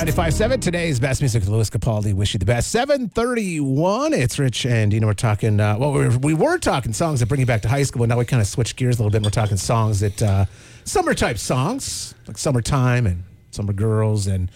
95.7, today's best music with Louis Capaldi. Wish you the best. 7:31. It's Rich and Dina. We're talking, we were talking songs that bring you back to high school, but now we kind of switched gears a little bit. And we're talking songs that, summer type songs, like Summertime and Summer Girls and